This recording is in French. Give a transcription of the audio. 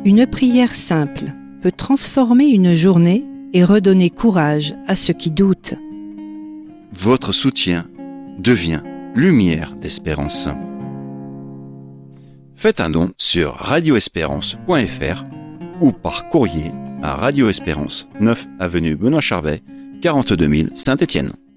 Une prière simple peut transformer une journée et redonner courage à ceux qui doutent. Votre soutien devient lumière d'espérance. Faites un don sur radioespérance.fr ou par courrier à Radio Espérance, 9 avenue Benoît Charvet, 42 000 Saint-Étienne.